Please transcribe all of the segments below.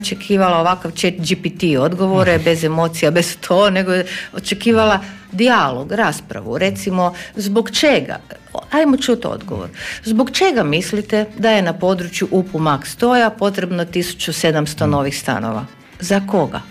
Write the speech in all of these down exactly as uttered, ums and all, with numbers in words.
očekivala ovakav chat G P T odgovore, bez emocija, bez to, nego je očekivala dijalog, raspravu. Recimo, zbog čega, ajmo čuti odgovor, zbog čega mislite da je na području U P U Max Stoja potrebno tisuću sedamsto novih stanova? Za koga?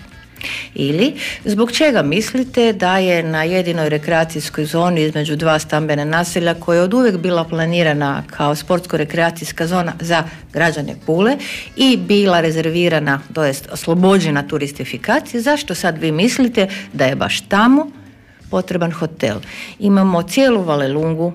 Ili, zbog čega mislite da je na jedinoj rekreacijskoj zoni između dva stambena naselja, koja je od uvijek bila planirana kao sportsko-rekreacijska zona za građane Pule i bila rezervirana, to jest oslobođena turistifikacije, zašto sad vi mislite da je baš tamo potreban hotel? Imamo cijelu Valelungu,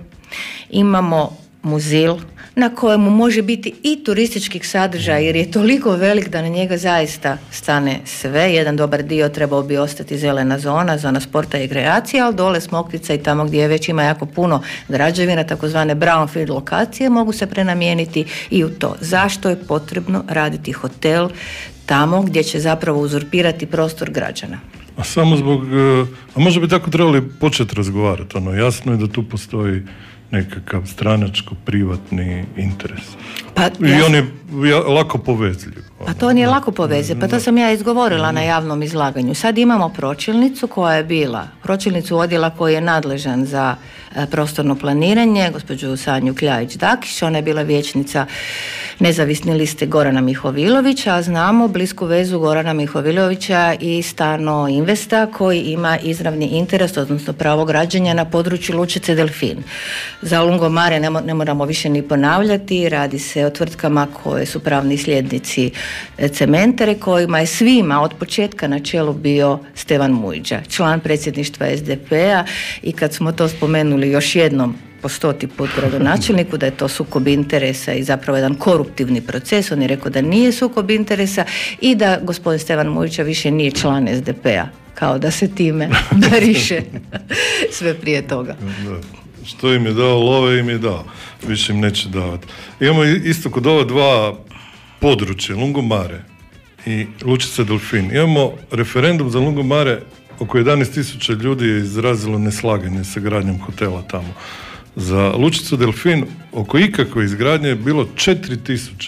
imamo Muzil, na kojemu može biti i turističkih sadržaja, jer je toliko velik da na njega zaista stane sve. Jedan dobar dio trebao bi ostati zelena zona, zona sporta i rekreacije, ali dole Smokvica i tamo gdje već ima jako puno građevina, takozvane brownfield lokacije, mogu se prenamijeniti i u to. Zašto je potrebno raditi hotel tamo gdje će zapravo uzurpirati prostor građana? A samo zbog, a možda bi tako trebali početi razgovarati. Ono, jasno je da tu postoji nekakav stranačko-privatni interes. Pa, I on je lako povezljiv. Pa to on je lako povezljiv, pa to sam ja izgovorila na javnom izlaganju. Sad imamo pročelnicu koja je bila, pročelnicu odjela koji je nadležan za e, prostorno planiranje, gospođu Sanju Kljajić-Dakić, ona je bila vijećnica nezavisne liste Gorana Mihovilovića, a znamo blisku vezu Gorana Mihovilovića i Stano Investa, koji ima izravni interes, odnosno pravo građenja na području lučice Delfin. Za Lungomare ne, ne moramo više ni ponavljati, radi se o tvrtkama koje su pravni sljednici Cementere, kojima je svima od početka na čelu bio Stevan Mujđa, član predsjedništva S D P-a, i kad smo to spomenuli još jednom po stoti put gradonačelniku da je to sukob interesa i zapravo jedan koruptivni proces, on je rekao da nije sukob interesa i da gospodin Stevan Mujđa više nije član S D P-a, kao da se time bariše sve prije toga. Da. Što im je dao love, im je dao. Više im neće davati. Imamo isto kod ova dva područja, Lungomare i Lučica Delfin. Imamo referendum za Lungomare, oko jedanaest tisuća ljudi je izrazilo neslaganje sa gradnjom hotela tamo. Za Lučicu Delfin oko ikakve izgradnje je bilo četiri tisuće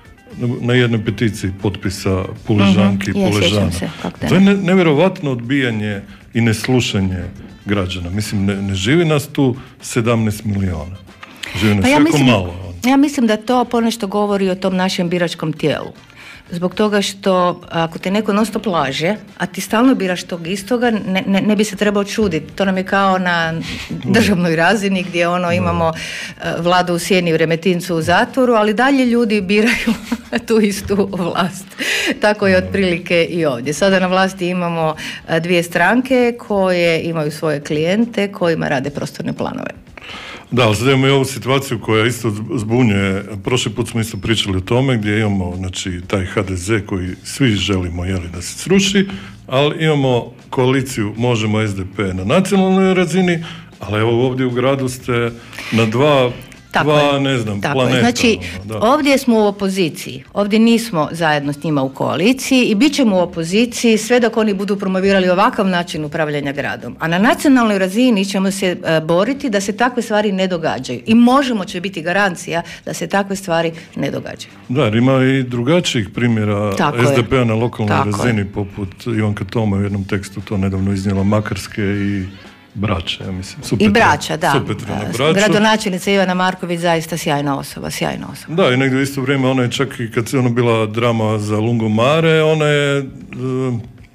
na jednoj peticiji potpisa Puležanki uh-huh. i Puležana. To je ne, nevjerovatno odbijanje i neslušanje građana. Mislim, ne, ne živi nas tu sedamnaest miliona. Živi nas pa ja jako mislim, malo. Ja mislim da to ponešto govori o tom našem biračkom tijelu. Zbog toga što ako te neko non stop laže, a ti stalno biraš tog istoga, ne, ne, ne bi se trebao čuditi. To nam je kao na državnoj razini gdje ono imamo Vladu u sjeni, u Remetincu u zatvoru, ali dalje ljudi biraju tu istu vlast. Tako je otprilike i ovdje. Sada na vlasti imamo dvije stranke koje imaju svoje klijente kojima rade prostorne planove. Da, ali sad imamo i ovu situaciju koja isto zbunjuje. Prošli put smo isto pričali o tome gdje imamo, znači, taj H D Z koji svi želimo, jeli, da se sruši, ali imamo koaliciju Možemo S D P na nacionalnoj razini, ali evo ovdje u gradu ste na dva Tako dva, je. ne znam, Tako planeta. Je. Znači, da. ovdje smo u opoziciji. Ovdje nismo zajedno s njima u koaliciji i bit ćemo u opoziciji sve dok oni budu promovirali ovakav način upravljanja gradom. A na nacionalnoj razini ćemo se uh, boriti da se takve stvari ne događaju. I Možemo će biti garancija da se takve stvari ne događaju. Da, jer ima i drugačijih primjera Tako S D P-a je. Na lokalnoj Tako razini, je. poput Ivanka Toma u jednom tekstu to nedavno iznijela, Makarske i Braća, ja mislim. Supetra, I Braća, da. Supetra na Braću. Gradonačelnica Ivana Marković zaista sjajna osoba, sjajna osoba. Da, i negdje u isto vrijeme ona je čak i kad se ono bila drama za Lungomare, ona je, uh,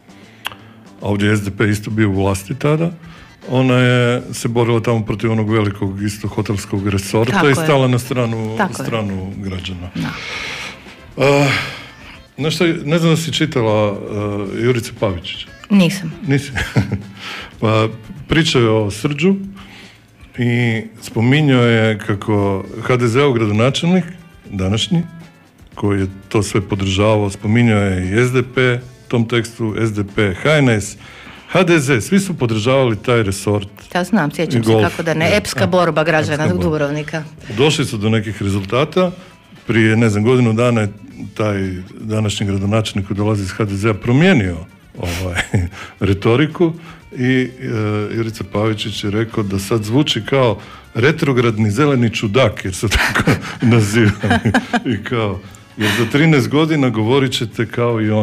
ovdje je S D P isto bio u vlasti tada, ona je se borila tamo protiv onog velikog isto hotelskog resorta. Tako i stala je. na stranu, stranu građana. Da. Uh, znaš šta, ne znam da si čitala uh, Jurice Pavičića? Nisam. Nisi? Pa pričao je o Srđu i spominjao je kako H D Z-ov gradonačelnik, današnji, koji je to sve podržavao, spominjao je i S D P, u tom tekstu S D P, H N S, H D Z, svi su podržavali taj resort. Ja znam, sjećam se kako da ne, epska borba građana Dubrovnika. Došli su do nekih rezultata, prije, ne znam, godinu dana je taj današnji gradonačelnik koji dolazi iz H D Z-a promijenio ovaj, retoriku i e, Jurica Pavičić je rekao da sad zvuči kao retrogradni zeleni čudak, jer se tako naziva. I kao, Jer za trinaest godina govorit ćete kao i on.